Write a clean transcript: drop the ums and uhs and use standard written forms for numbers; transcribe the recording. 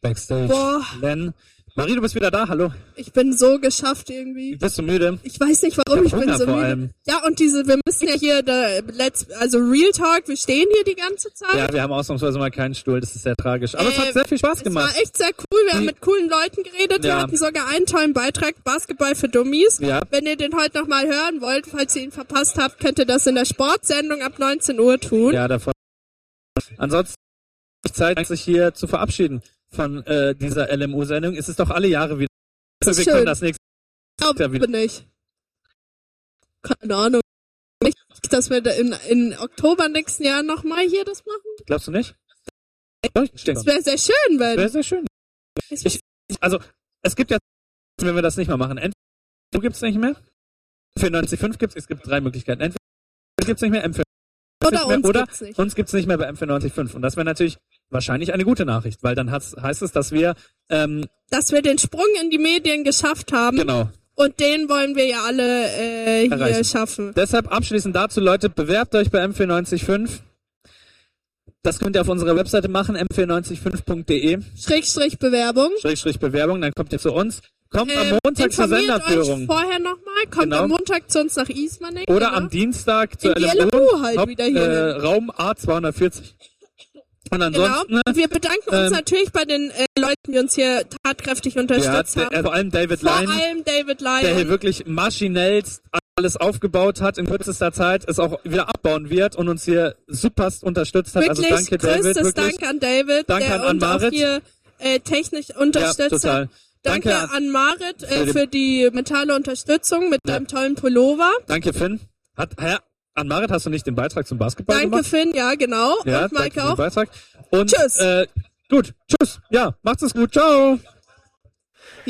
Backstage. Boah. Len. Marie, du bist wieder da, hallo. Ich bin so geschafft irgendwie. Bist du müde? Ich weiß nicht warum, ich bin so müde. Allem. Ja, und wir müssen ja hier, also Real Talk, wir stehen hier die ganze Zeit. Ja, wir haben ausnahmsweise mal keinen Stuhl, das ist sehr tragisch. Aber es hat sehr viel Spaß gemacht. Es war echt sehr cool, wir haben mit coolen Leuten geredet, wir hatten sogar einen tollen Beitrag, Basketball für Dummies. Ja. Wenn ihr den heute nochmal hören wollt, falls ihr ihn verpasst habt, könnt ihr das in der Sportsendung ab 19 Uhr tun. Ja, davon. Ansonsten ist es Zeit, sich hier zu verabschieden von dieser LMU-Sendung. Es ist doch alle Jahre wieder. Das ist wir schön. können das nächste Jahr wieder nicht. Keine Ahnung. Nicht, dass wir in Oktober nächsten Jahr nochmal hier das machen? Glaubst du nicht? Das wäre sehr schön, wenn. Wäre sehr schön. Also, es gibt ja, wenn wir das nicht mehr machen, entweder gibt's nicht mehr, 94.5 gibt's, es gibt 3 Möglichkeiten. Entweder gibt's nicht mehr, M94 oder uns oder gibt's nicht. Uns gibt's nicht mehr bei M94.5. Und das wäre natürlich wahrscheinlich eine gute Nachricht, weil dann heißt es, dass wir den Sprung in die Medien geschafft haben. Genau. Und den wollen wir ja alle hier schaffen. Deshalb abschließend dazu, Leute, bewerbt euch bei M94.5. Das könnt ihr auf unserer Webseite machen, m495.de. Bewerbung. Bewerbung, dann kommt ihr zu uns. Kommt am Montag zur Senderführung. Euch vorher nochmal, kommt am Montag zu uns nach Ismaning. Oder am Dienstag zur LMU halt wieder hier. Raum A240. Und ansonsten... Genau. Wir bedanken uns natürlich bei den Leuten, die uns hier tatkräftig unterstützt haben. Vor allem David Lyon. Der hier wirklich maschinell alles aufgebaut hat in kürzester Zeit, es auch wieder abbauen wird und uns hier superst unterstützt hat. Wirklich, also danke David. Größtes Dank an David, danke der an uns Marit. auch hier technisch unterstützt ja, total. hat. Danke an Marit für die mentale Unterstützung mit einem tollen Pullover. Danke Finn. An Marit hast du nicht den Beitrag zum Basketball gemacht? Danke Finn, ja genau. Ja, und Maike auch. auch. Und, tschüss. Gut, tschüss. Ja, macht's es gut. Ciao.